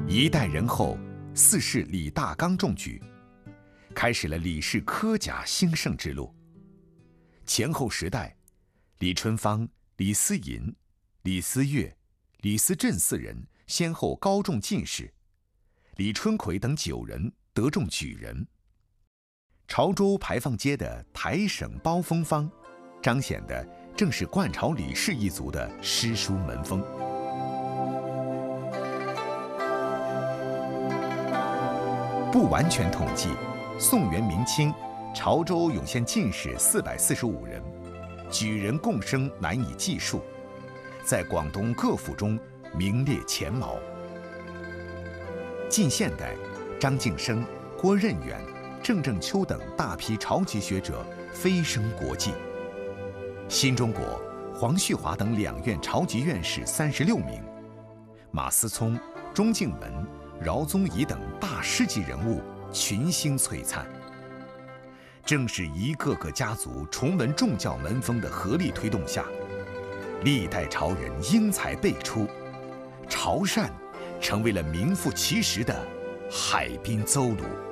一代人后，四世李大刚中举，开始了李氏科甲兴盛之路。前后时代，李春芳、李思淫、李思悦、李思振4人先后高中进士，李春奎等9人得中举人。潮州牌坊街的台省包风坊，彰显的正是冠朝李氏一族的诗书门风。不完全统计，宋元明清，潮州涌现进士445人，举人贡生难以计数，在广东各府中名列前茅。近现代，张敬生、郭任远、郑正秋等大批潮籍学者飞升国际。新中国，黄旭华等2院潮籍院士36名，马思聪、钟敬文、饶宗颐等大师级人物群星璀璨。正是一个个家族崇文重教门风的合力推动下，历代潮人英才辈出，潮汕成为了名副其实的海滨邹鲁。